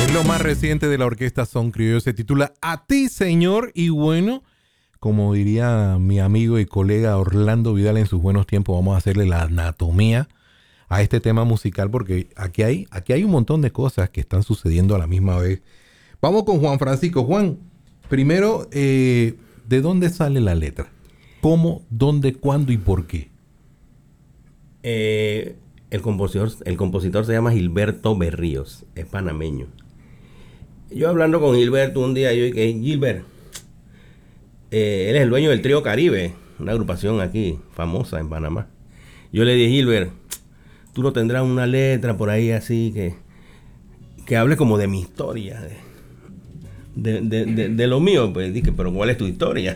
Es lo más reciente de la orquesta Son Criollo. Se titula A ti, Señor. Y bueno, como diría mi amigo y colega Orlando Vidal en sus buenos tiempos, vamos a hacerle la anatomía a este tema musical porque aquí hay un montón de cosas que están sucediendo a la misma vez. Vamos con Juan Francisco. Juan, primero, ¿de dónde sale la letra? ¿Cómo, dónde, cuándo y por qué? El compositor se llama Gilberto Berríos, es panameño. Yo hablando con Gilberto un día, yo dije, Gilbert, él es el dueño del Trío Caribe, una agrupación aquí famosa en Panamá. Yo le dije, Gilbert, tú no tendrás una letra por ahí así que hable como de mi historia, de lo mío. Pues dije, pero ¿cuál es tu historia?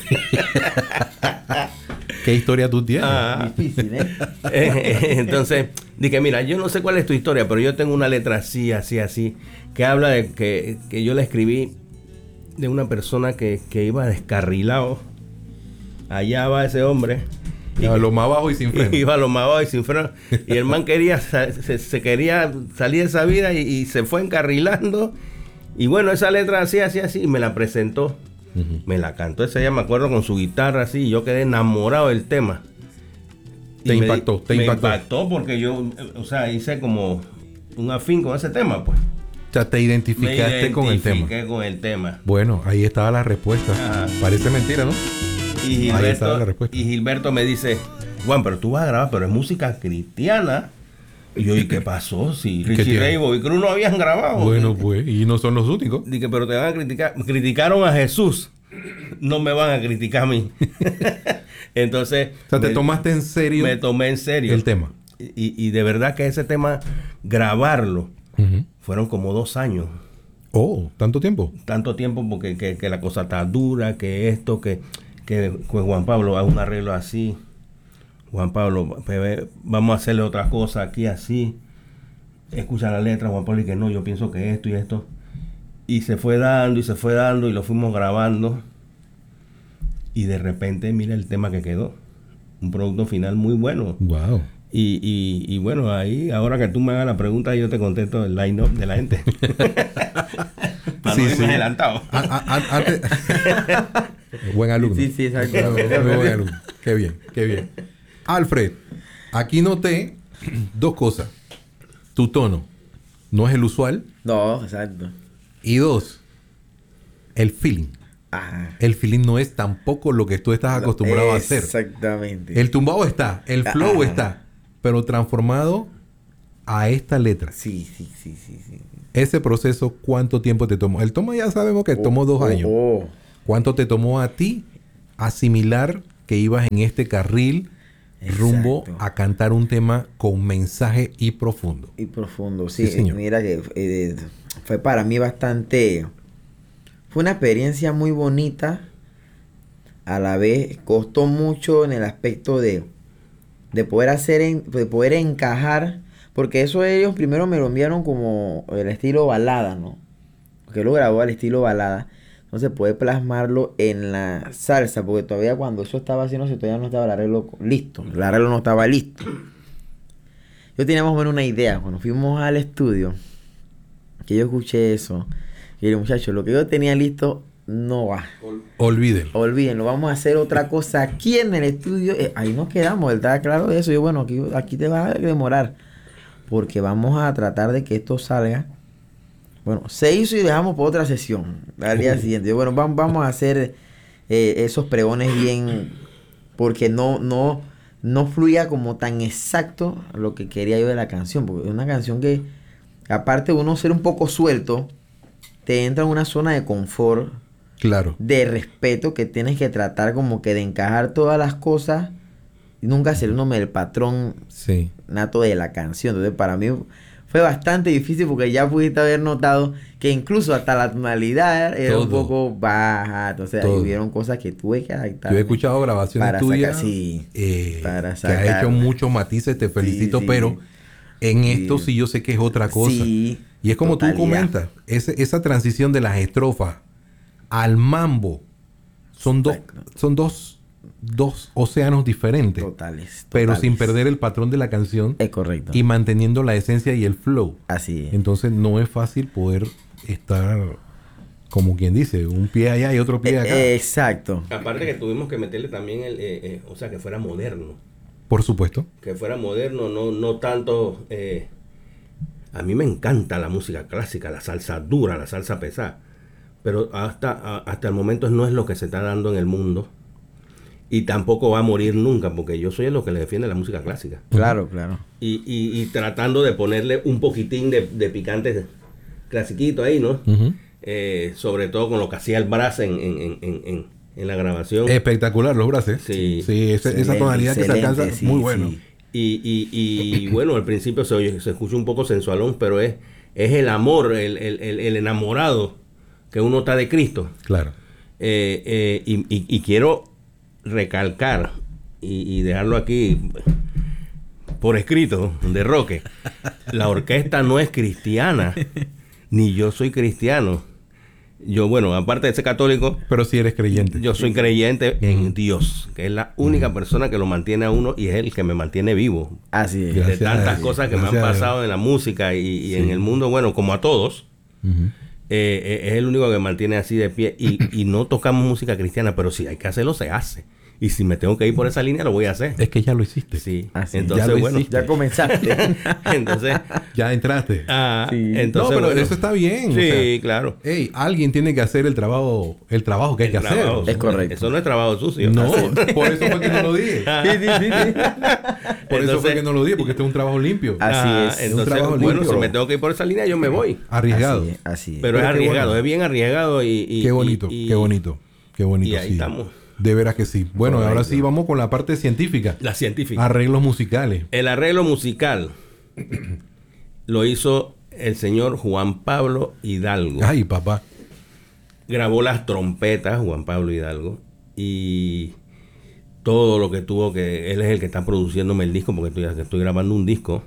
¿Qué historia tú tienes? Difícil, Entonces, dije, mira, yo no sé cuál es tu historia, pero yo tengo una letra así, que habla de que yo la escribí de una persona que iba descarrilado. Allá va ese hombre. Iba a lo más bajo y sin freno. Iba a lo más bajo y sin freno. Y el man se quería salir de esa vida y se fue encarrilando. Y bueno, esa letra así, y me la presentó. Uh-huh. Me la cantó ese día, me acuerdo, con su guitarra así, y yo quedé enamorado del tema. ¿Te impactó? Me impactó porque yo, hice como un afín con ese tema, pues. O sea, te identificaste con el tema. Me identifiqué con el tema. Bueno, ahí estaba la respuesta. Ajá. Parece mentira, ¿no? Y Gilberto me dice, Juan, pero tú vas a grabar, pero es música cristiana. Y yo, ¿y qué pasó? Si Richie Ray y Bobby Cruz no habían grabado. Bueno, pues, y no son los únicos. Dije, pero te van a criticar. Criticaron a Jesús. No me van a criticar a mí. Entonces... O sea, ¿te tomaste en serio? Me tomé en serio. El tema. Y de verdad que ese tema, grabarlo, uh-huh, fueron como 2 años. Oh, ¿tanto tiempo? Tanto tiempo porque que la cosa está dura, que esto, que Juan Pablo haga un arreglo así. Juan Pablo, vamos a hacerle otra cosa aquí así. Escucha la letra, Juan Pablo, y que no, yo pienso que esto y esto. Y se fue dando y lo fuimos grabando. Y de repente, mira el tema que quedó. Un producto final muy bueno. Wow. Y bueno, ahí, ahora que tú me hagas la pregunta, yo te contesto el line-up de la gente. Para no irme adelantado. Buen alumno. Sí, exacto. Buen alumno. Qué bien. Alfred, aquí noté 2 cosas. Tu tono no es el usual. No, exacto. Y 2, el feeling. Ajá. El feeling no es tampoco lo que tú estás acostumbrado a hacer. Exactamente. El tumbado está, el flow está, pero transformado a esta letra. Sí. Ese proceso, ¿cuánto tiempo te tomó? El tomo ya sabemos que tomó 2 años. ¿Cuánto te tomó a ti asimilar que ibas en este carril rumbo a cantar un tema con mensaje y profundo? Y profundo, sí. Señor. Mira que fue para mí bastante... Fue una experiencia muy bonita. A la vez costó mucho en el aspecto de poder de poder encajar. Porque eso ellos primero me lo enviaron como el estilo balada, ¿no? Porque lo grabó al estilo balada. Entonces poder plasmarlo en la salsa. Porque todavía cuando eso estaba haciéndose todavía no estaba el arreglo listo. El arreglo no estaba listo. Yo tenía más o menos una idea. Cuando fuimos al estudio, que yo escuché eso. Y dije, muchachos, lo que yo tenía listo no va. Olvídenlo. Vamos a hacer otra cosa aquí en el estudio. Ahí nos quedamos. Él estaba claro de eso. Yo, bueno, aquí te vas a demorar. Porque vamos a tratar de que esto salga. Bueno, se hizo y dejamos por otra sesión. Al día siguiente. Yo, bueno, vamos a hacer esos pregones bien. Porque no fluía como tan exacto lo que quería yo de la canción. Porque es una canción que, aparte de uno ser un poco suelto, te entra en una zona de confort. Claro. De respeto, que tienes que tratar como que de encajar todas las cosas y nunca salirme del patrón nato de la canción. Entonces para mí fue bastante difícil porque ya pudiste haber notado que incluso hasta la tonalidad era un poco baja. Entonces ahí hubieron cosas que tuve que adaptar. Yo he escuchado grabaciones tuyas que has hecho muchos matices, te felicito, pero en esto sí yo sé que es otra cosa. Sí, y es como tú comentas, esa transición de las estrofas al mambo son dos dos océanos diferentes. Totales. Pero sin perder el patrón de la canción. Es correcto. Y manteniendo la esencia y el flow. Así es. Entonces no es fácil poder estar, como quien dice, un pie allá y otro pie acá. Exacto. Aparte que tuvimos que meterle también o sea, que fuera moderno. Por supuesto. Que fuera moderno, no tanto... a mí me encanta la música clásica, la salsa dura, la salsa pesada. Pero hasta el momento no es lo que se está dando en el mundo. Y tampoco va a morir nunca, porque yo soy lo que le defiende la música clásica. Claro, claro. Y tratando de ponerle un poquitín de picante clasiquito ahí, ¿no? Uh-huh. Sobre todo con lo que hacía el brass en la grabación. Espectacular los brases. Sí. Sí, esa tonalidad que se alcanza, sí, muy bueno. sí. Y bueno, al principio se escucha un poco sensualón, pero es el amor, el enamorado que uno está de Cristo. Claro. Y quiero recalcar y dejarlo aquí por escrito de Roque. La orquesta no es cristiana, ni yo soy cristiano. Yo, bueno, aparte de ser católico, pero si eres creyente. Yo soy creyente en Dios, que es la única persona que lo mantiene a uno y es el que me mantiene vivo. Así es. De tantas cosas que me han pasado en la música y en el mundo, bueno, como a todos. Uh-huh. Es el único que me mantiene así de pie. Y no tocamos música cristiana, pero si hay que hacerlo, se hace. Y si me tengo que ir por esa línea, lo voy a hacer. Es que ya lo hiciste. Sí. Así, entonces, ya bueno. Ya comenzaste. Entonces. Ya entraste. Sí. Entonces, no, pero bueno, eso está bien. Sí, o sea, claro. Hey, alguien tiene que hacer el trabajo que hay que hacer. Trabajo, Es correcto. Eso no es trabajo sucio. No, por eso fue que no lo dije. Sí. Por eso fue que no lo dije, porque este es un trabajo limpio. Así es. Entonces, Un trabajo bueno, limpio. si me tengo que ir por esa línea, yo me voy. Arriesgado. Así es. Pero es Pero qué arriesgado, bueno. es bien arriesgado y Qué bonito, qué bonito. Qué bonito, y ahí sí. estamos. De veras que sí. Bueno, Correcto. ahora sí vamos con la parte científica. La científica. Arreglos musicales. El arreglo musical lo hizo el señor Juan Pablo Hidalgo. Ay, papá. Grabó las trompetas, Juan Pablo Hidalgo, y todo lo que tuvo que... Él es el que está produciéndome el disco, porque estoy grabando un disco.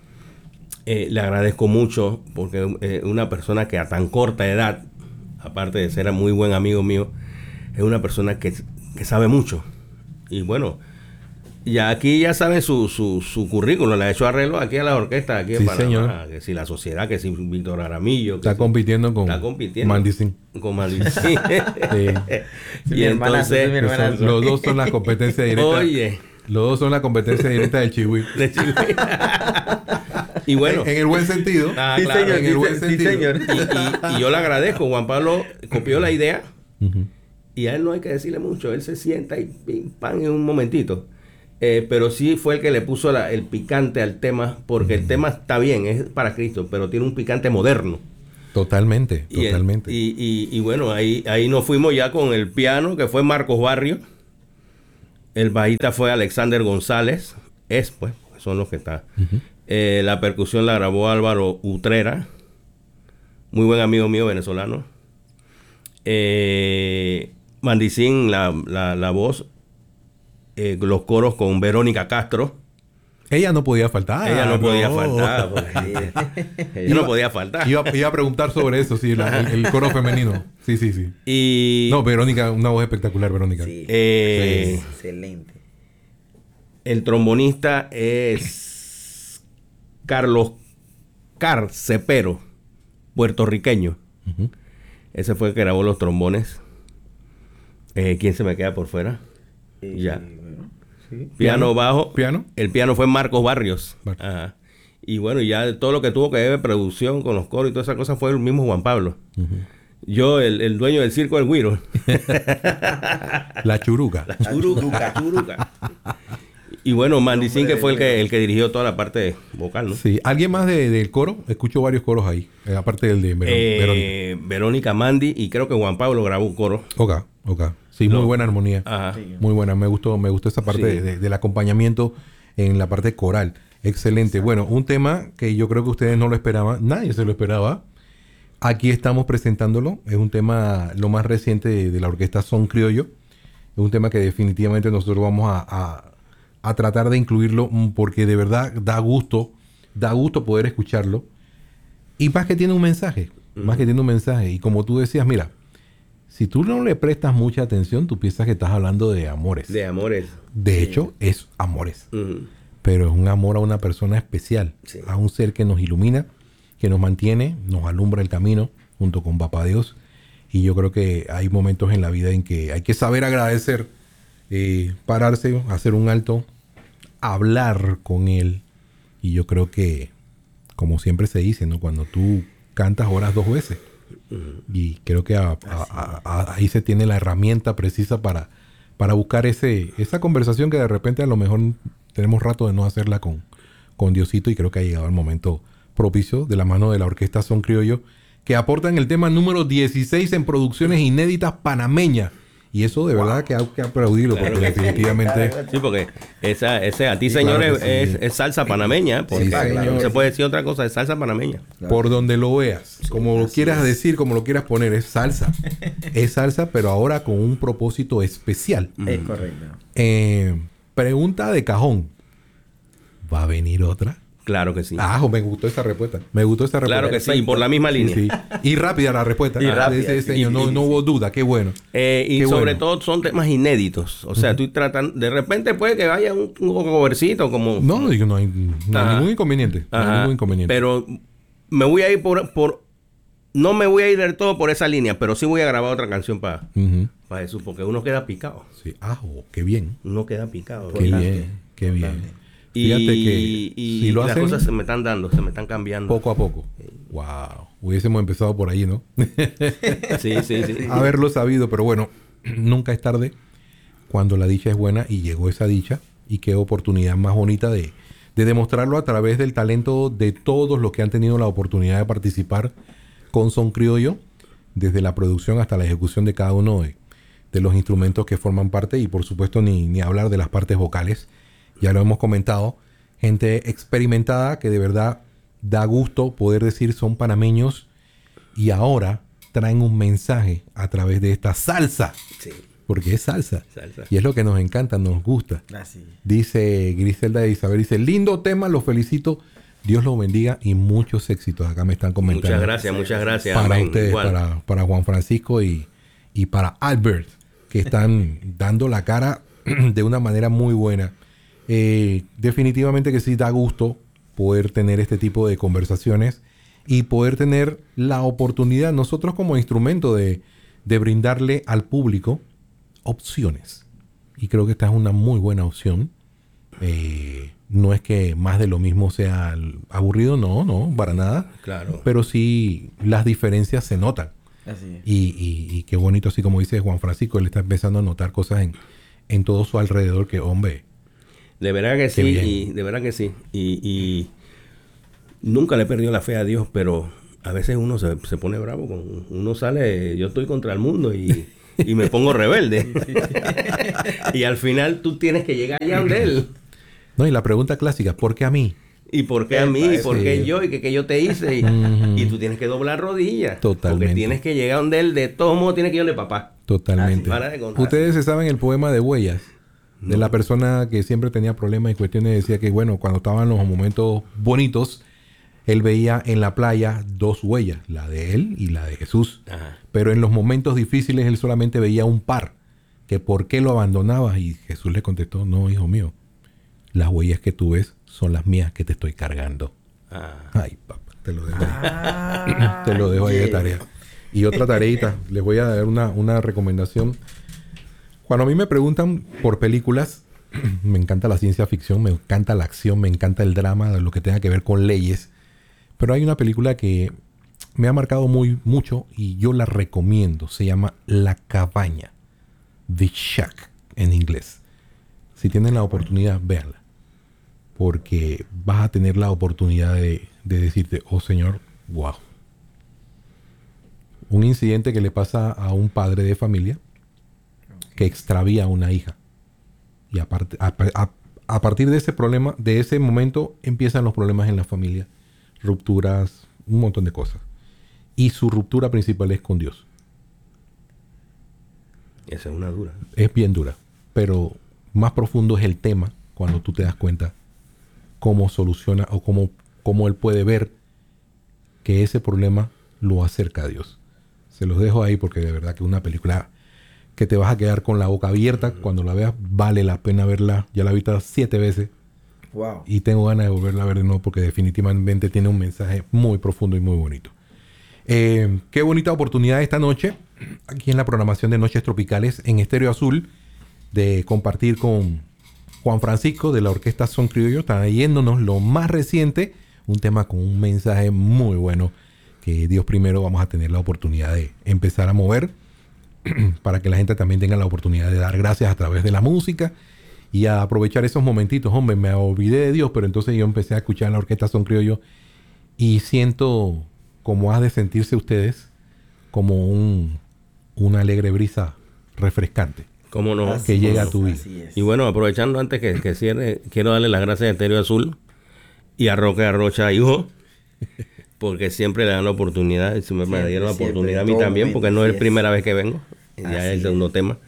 Le agradezco mucho, porque una persona que a tan corta edad, aparte de ser muy buen amigo mío, es una persona que sabe mucho. Y bueno, ya aquí ya saben su currículum, le ha hecho arreglo aquí a la orquesta, aquí en Sí, Panamá, señor. que si la sociedad, que si Víctor Aramillo, que Está si- compitiendo con está compitiendo Mandicín. con Mandicín. Sí. Y Mi hermanazo, entonces, es mi hermanazo. Los dos son la competencia directa. oye, Los dos son la competencia directa del Chihui. de Chile. Y bueno, En el buen sentido. ah, Sí, claro, señor, en el buen sí, sentido. señor. y yo le agradezco. Juan Pablo copió la idea Ujú. y a él no hay que decirle mucho. Él se sienta y pim, pam en un momentito. Pero sí fue el que le puso el picante al tema, porque el tema está bien, es para Cristo, pero tiene un picante moderno. Totalmente, Y totalmente. y bueno, ahí nos fuimos ya con el piano, que fue Marcos Barrio. El bajista fue Alexander González. Pues, son los que están. Ujú. La percusión la grabó Álvaro Utrera, muy buen amigo mío venezolano. Mandicín, la voz. Los coros con Verónica Castro. Ella no podía faltar. Ella no podía no. faltar. Porque ella no podía faltar. Iba a preguntar sobre eso, sí, el coro femenino. Sí, sí, sí. Y No, Verónica, una voz espectacular, Verónica. Sí. eh, Excelente. el trombonista es Carlos Cepero, puertorriqueño. Ujú. Ese fue el que grabó los trombones. ¿Quién se me queda por fuera? Ya. Bueno, sí. Piano bajo. Piano. El piano fue Marcos Barrios. Barrios. Ajá. Y bueno, ya todo lo que tuvo que ver producción con los coros y todas esas cosas fue el mismo Juan Pablo. Ujú. Yo, el dueño del circo del Guiro. La churuca. Churuca. Y bueno, Mandicín, que fue el que dirigió toda la parte vocal, ¿no? Sí. ¿Alguien más del coro? Escucho varios coros ahí. Aparte del de Verónica. Verónica Mandi, y creo que Juan Pablo grabó un coro. Ok. Sí, No. muy buena armonía. Ajá. Muy buena. Me gustó esa parte Sí. del acompañamiento en la parte coral. Excelente. Bueno, un tema que yo creo que ustedes no lo esperaban. Nadie se lo esperaba. Aquí estamos presentándolo. Es un tema lo más reciente de la orquesta Son Criollo. Es un tema que definitivamente nosotros vamos a tratar de incluirlo porque de verdad da gusto poder escucharlo. Y más que tiene un mensaje. Más que tiene un mensaje. Y como tú decías, mira, si tú no le prestas mucha atención, tú piensas que estás hablando de amores. De amores. De hecho, es amores. Ujú. Pero es un amor a una persona especial, Sí. a un ser que nos ilumina, que nos mantiene, nos alumbra el camino junto con Papá Dios. Y yo creo que hay momentos en la vida en que hay que saber agradecer, pararse, hacer un alto, hablar con Él. Y yo creo que, como siempre se dice, ¿no? Cuando tú cantas, oras 2 veces. Y creo que ahí se tiene la herramienta precisa para buscar esa conversación que de repente a lo mejor tenemos rato de no hacerla con Diosito, y creo que ha llegado el momento propicio de la mano de la Orquesta Son Criollo, que aportan el tema número 16 en producciones inéditas panameñas. Y eso de verdad que hay que aplaudirlo, Claro porque que sí. definitivamente... Sí, porque ese a ti, Sí, señor, claro que sí. es salsa panameña. Porque Sí, señor. no se puede decir otra cosa, es salsa panameña. Por donde lo veas, como lo quieras decir, como lo quieras poner, es salsa. Es salsa, pero ahora con un propósito especial. Es correcto. Pregunta de cajón. ¿Va a venir otra? Claro que sí. Me gustó esa respuesta. Me gustó esa respuesta. Claro que sí, por la misma línea. Sí. Y rápida la respuesta. Y rápida, Sí, señor. No hubo duda. Qué bueno. Y Qué sobre bueno. todo son temas inéditos. O sea, tú tratan... De repente puede que vaya un covercito como... No, digo, no hay ningún inconveniente. No hay Ajá. ningún inconveniente. Pero me voy a ir por... No me voy a ir del todo por esa línea, pero sí voy a grabar otra canción para Ujú. eso, porque uno queda picado. Sí. Qué bien. Uno queda picado. Qué Importante. bien. Qué bien. Importante. Fíjate que si lo las hacen cosas se me están dando, se me están cambiando. poco a poco. Wow. Hubiésemos empezado por ahí, ¿no? Sí. Haberlo sabido, pero bueno, nunca es tarde cuando la dicha es buena, y llegó esa dicha, y qué oportunidad más bonita de demostrarlo a través del talento de todos los que han tenido la oportunidad de participar con Son Criollo, desde la producción hasta la ejecución de cada uno de los instrumentos que forman parte, y por supuesto ni hablar de las partes vocales. Ya lo hemos comentado, gente experimentada que de verdad da gusto poder decir son panameños, y ahora traen un mensaje a través de esta salsa, Sí. porque es salsa. Salsa. Y es lo que nos encanta, nos gusta. Así. Dice Griselda de Isabel, dice, lindo tema, los felicito, Dios los bendiga y muchos éxitos. Acá me están comentando. Muchas gracias. Para Amén. ustedes, Igual. para Juan Francisco y para Albert, que están dando la cara de una manera muy buena. Definitivamente que sí da gusto poder tener este tipo de conversaciones y poder tener la oportunidad nosotros como instrumento de brindarle al público opciones. Y creo que esta es una muy buena opción. No es que más de lo mismo sea aburrido, no, para nada. Claro. Pero sí las diferencias se notan. Así es. Y qué bonito, así como dice Juan Francisco, él está empezando a notar cosas en todo su alrededor que, hombre... De verdad que Qué sí, bien. y de verdad que sí. Y nunca le he perdido la fe a Dios, pero a veces uno se pone bravo. Uno sale, yo estoy contra el mundo y me pongo rebelde. Y al final tú tienes que llegar allá donde Él. No, y la pregunta clásica, ¿por qué a mí? ¿Y por qué a mí? ¿Y por qué Sí. yo? ¿Y qué yo te hice? Ujú. Y tú tienes que doblar rodillas. Totalmente. Porque tienes que llegar donde Él. De todos modos tienes que ir donde papá. Totalmente. Para de contar. Ustedes se saben el poema de Huellas, de la persona que siempre tenía problemas y cuestiones, decía que, bueno, cuando estaban los momentos bonitos, él veía en la playa 2 huellas, la de él y la de Jesús. Ajá. Pero en los momentos difíciles él solamente veía un par. Que ¿por qué lo abandonabas? Y Jesús le contestó, no, hijo mío, las huellas que tú ves son las mías que te estoy cargando. Ah. Ay, papá, te lo dejo ahí. Te lo dejo ahí de tarea. Y otra tareita, les voy a dar una recomendación. Cuando a mí me preguntan por películas, me encanta la ciencia ficción, me encanta la acción, me encanta el drama, lo que tenga que ver con leyes. Pero hay una película que me ha marcado mucho y yo la recomiendo. Se llama La Cabaña. The Shack en inglés. Si tienen la oportunidad, véanla. Porque vas a tener la oportunidad de decirte, oh Señor, wow. Un incidente que le pasa a un padre de familia que extravía a una hija. Y a partir de ese problema, de ese momento, empiezan los problemas en la familia. Rupturas, un montón de cosas. Y su ruptura principal es con Dios. Esa es una dura. Es bien dura. Pero más profundo es el tema cuando tú te das cuenta cómo soluciona o cómo él puede ver que ese problema lo acerca a Dios. Se los dejo ahí porque de verdad que es una película que te vas a quedar con la boca abierta. Cuando la veas, vale la pena verla. Ya la he visto 7 veces. Wow. Y tengo ganas de volverla a ver de nuevo porque definitivamente tiene un mensaje muy profundo y muy bonito. Qué bonita oportunidad esta noche, aquí en la programación de Noches Tropicales en Estéreo Azul, de compartir con Juan Francisco de la Orquesta Son Criollo, trayéndonos lo más reciente, un tema con un mensaje muy bueno que Dios primero vamos a tener la oportunidad de empezar a mover para que la gente también tenga la oportunidad de dar gracias a través de la música y a aprovechar esos momentitos. Hombre, me olvidé de Dios, pero entonces yo empecé a escuchar la Orquesta Son Criollo y siento como ha de sentirse ustedes como una alegre brisa refrescante. ¿Cómo no? Que llega a tu vida. Y bueno, aprovechando antes que cierre, quiero darle las gracias a Estéreo Azul y a Roque Arrocha, hijo, porque siempre le dan la oportunidad, y me dieron la oportunidad a mí también, porque no es la primera vez que vengo, ya es el segundo tema,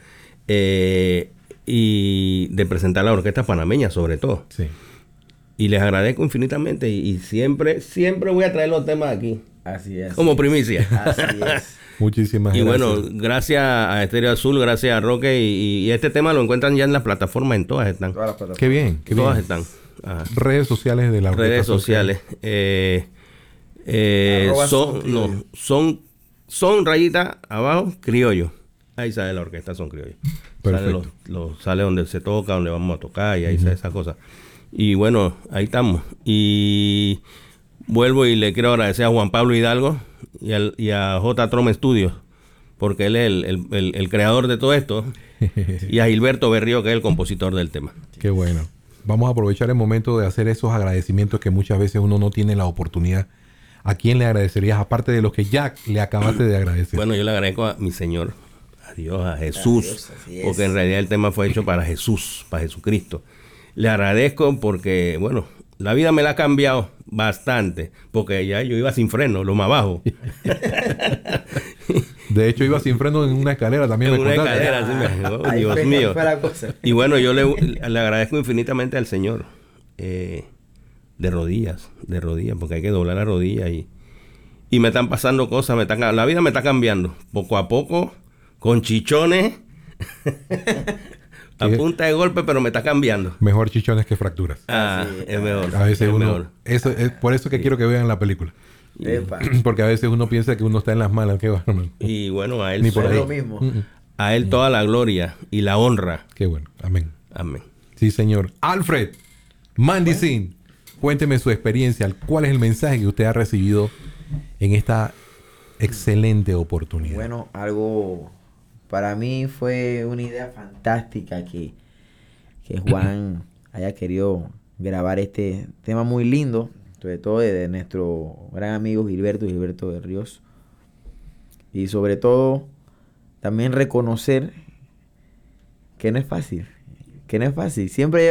y de presentar la orquesta panameña sobre todo. Sí. Y les agradezco infinitamente y siempre voy a traer los temas aquí. Así es. Como primicia. Así es. Muchísimas Y gracias. bueno, gracias a Estéreo Azul, gracias a Roque. Y este tema lo encuentran ya en las plataformas, en todas están. Todas las plataformas. Qué bien, qué Todas bien. están. Ajá. Redes sociales de la Orquesta Redes Son sociales. Arroba Son Criollo. Son rayita abajo, criollo. Ahí sale la orquesta Son Criollo. Sale, Perfecto. sale donde se toca, donde vamos a tocar y ahí sale esa cosa. Y bueno, ahí estamos. Y vuelvo y le quiero agradecer a Juan Pablo Hidalgo y a J. Trom Studios, porque él es el creador de todo esto, y a Gilberto Berrío, que es el compositor del tema. Qué bueno. Vamos a aprovechar el momento de hacer esos agradecimientos que muchas veces uno no tiene la oportunidad. ¿A quién le agradecerías, aparte de los que ya le acabaste de agradecer? Bueno, yo le agradezco a mi Señor, a Dios, a Jesús, Así es. porque en realidad el tema fue hecho para Jesús, para Jesucristo. Le agradezco porque, bueno, la vida me la ha cambiado bastante, porque ya yo iba sin freno, lo más bajo. De hecho, iba sin freno en una escalera también. En me una contaste. escalera, así me, oh, Ahí Dios fue- mío. fue la cosa. Y bueno, yo le agradezco infinitamente al Señor, de rodillas, porque hay que doblar la rodilla y me están pasando cosas, la vida me está cambiando, poco a poco, con chichones, a punta de golpe, pero me está cambiando. Mejor chichones que fracturas. Así es. Es mejor. A veces es uno... mejor. Eso es por eso que quiero que vean la película. Epa. Porque a veces uno piensa que uno está en las malas. Qué bueno. Y bueno, a él, Ni por Es ahí. lo mismo. a él toda la gloria y la honra. Qué bueno. Amén. Amén. Sí, señor. Alfred, Mandicin, cuénteme su experiencia. ¿Cuál es el mensaje que usted ha recibido en esta excelente oportunidad? Bueno, algo para mí fue una idea fantástica que Juan haya querido grabar este tema muy lindo, sobre todo de nuestro gran amigo Gilberto de Ríos. Y sobre todo, también reconocer que no es fácil. Siempre